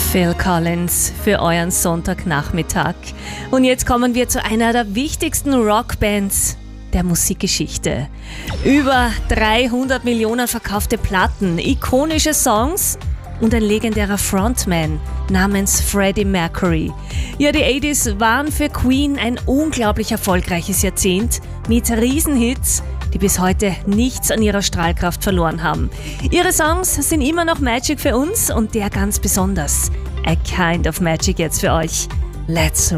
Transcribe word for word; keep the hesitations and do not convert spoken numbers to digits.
Phil Collins für euren Sonntagnachmittag. Und jetzt kommen wir zu einer der wichtigsten Rockbands der Musikgeschichte. Über dreihundert Millionen verkaufte Platten, ikonische Songs und ein legendärer Frontman namens Freddie Mercury. Ja, die achtziger waren für Queen ein unglaublich erfolgreiches Jahrzehnt mit Riesenhits, die bis heute nichts an ihrer Strahlkraft verloren haben. Ihre Songs sind immer noch Magic für uns und der ganz besonders. A Kind of Magic jetzt für euch. Let's